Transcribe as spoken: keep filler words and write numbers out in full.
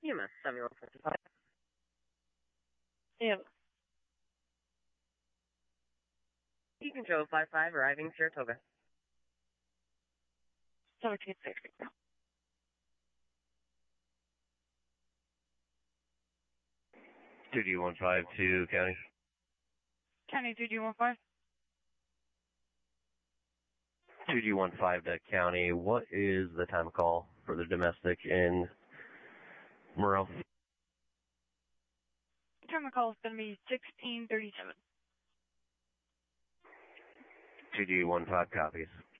E M S seventy-one fifty-five. Yeah. Beacon Joe five five arriving Saratoga. seventeen sixty. two D one five to county. County two D one five. two D one five to county. What is the time of call for the domestic in Morel? Time of call is going to be sixteen thirty-seven. two D one five copies.